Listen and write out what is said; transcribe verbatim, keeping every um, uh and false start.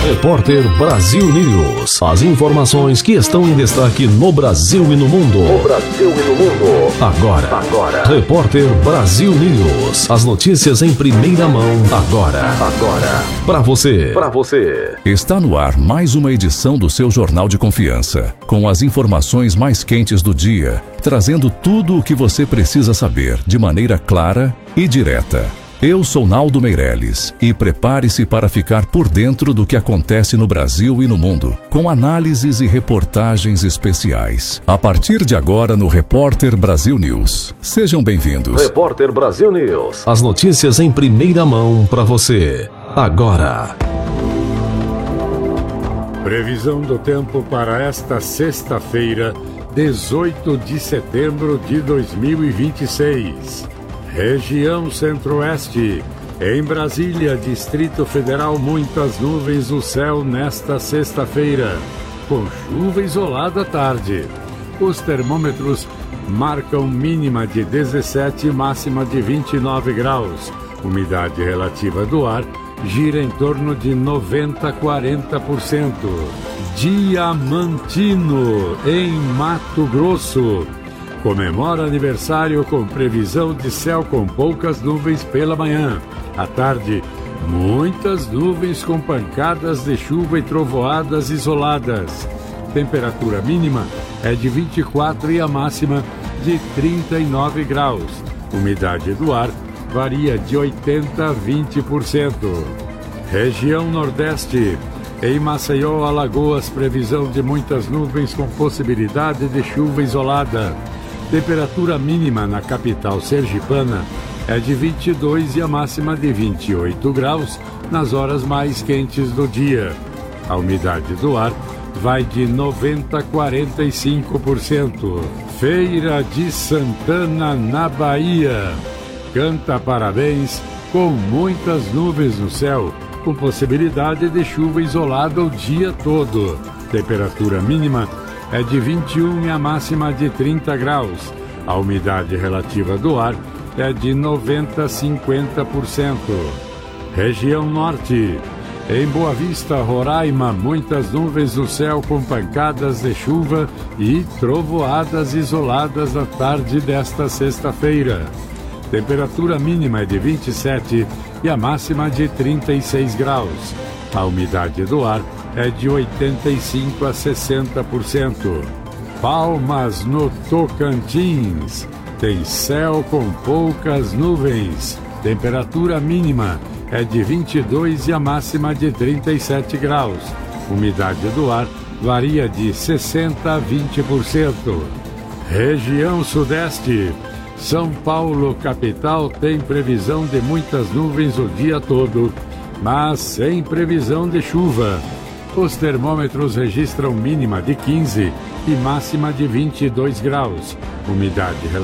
Repórter Brasil News. As informações que estão em destaque no Brasil e no mundo. No Brasil e no mundo. Agora. Agora. Repórter Brasil News. As notícias em primeira mão. Agora. Agora. Para você. Para você. Está no ar mais uma edição do seu Jornal de Confiança. Com as informações mais quentes do dia. Trazendo tudo o que você precisa saber de maneira clara e direta. Eu sou Naldo Meirelles e prepare-se para ficar por dentro do que acontece no Brasil e no mundo, com análises e reportagens especiais. A partir de agora no Repórter Brasil News. Sejam bem-vindos. Repórter Brasil News. As notícias em primeira mão para você. Agora. Previsão do tempo para esta sexta-feira, dezoito de setembro de dois mil e vinte e seis. Região Centro-Oeste. Em Brasília, Distrito Federal, muitas nuvens no céu nesta sexta-feira, com chuva isolada à tarde. Os termômetros marcam mínima de dezessete e máxima de vinte e nove graus. Umidade relativa do ar gira em torno de noventa a quarenta por cento. Diamantino, em Mato Grosso. Comemora aniversário com previsão de céu com poucas nuvens pela manhã. À tarde, muitas nuvens com pancadas de chuva e trovoadas isoladas. Temperatura mínima é de vinte e quatro e a máxima de trinta e nove graus. Umidade do ar varia de oitenta a vinte por cento. Região Nordeste. Em Maceió, Alagoas, previsão de muitas nuvens com possibilidade de chuva isolada. Temperatura mínima na capital sergipana é de vinte e dois e a máxima de vinte e oito graus nas horas mais quentes do dia. A umidade do ar vai de noventa a quarenta e cinco por cento. Feira de Santana, na Bahia. Canta parabéns com muitas nuvens no céu, com possibilidade de chuva isolada o dia todo. Temperatura mínima é de vinte e um e a máxima de trinta graus. A umidade relativa do ar é de noventa a cinquenta por cento. Região Norte. Em Boa Vista, Roraima, muitas nuvens no céu com pancadas de chuva e trovoadas isoladas na tarde desta sexta-feira. Temperatura mínima é de vinte e sete e a máxima de trinta e seis graus. A umidade do ar é de oitenta e cinco a sessenta por cento. Palmas, no Tocantins. Tem céu com poucas nuvens. Temperatura mínima é de vinte e dois e a máxima de trinta e sete graus. Umidade do ar varia de sessenta a vinte por cento. Região Sudeste. São Paulo, capital, tem previsão de muitas nuvens o dia todo, mas sem previsão de chuva. Os termômetros registram mínima de quinze e máxima de vinte e dois graus. Umidade relativa